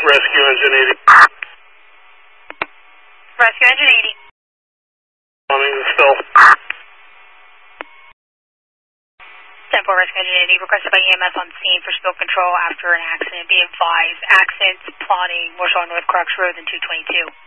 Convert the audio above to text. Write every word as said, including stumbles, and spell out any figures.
Rescue Engine eighty. Rescue Engine eighty. Coming still. ten four Rescue Engine eighty, requested by E M S on scene for spill control after an accident. Be advised, accidents plotting more so on North Crux Road than two twenty-two.